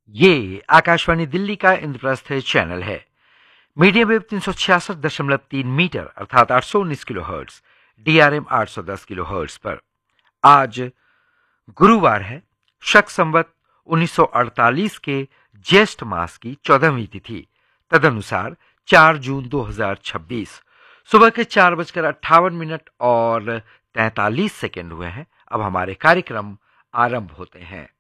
ये आकाशवाणी दिल्ली का इंद्रप्रस्थ चैनल है। मीडियम वेव 366.3 मीटर अर्थात 819 kilo hertz, DRM 810 kilo hertz पर आज गुरुवार है। शक संवत 1948 के ज्येष्ठ मास की 14वीं तिथि, तदनुसार 4 जून 2026 सुबह के 4:58 और 43 सेकेंड हुए हैं। अब हमारे कार्यक्रम आरंभ होते हैं।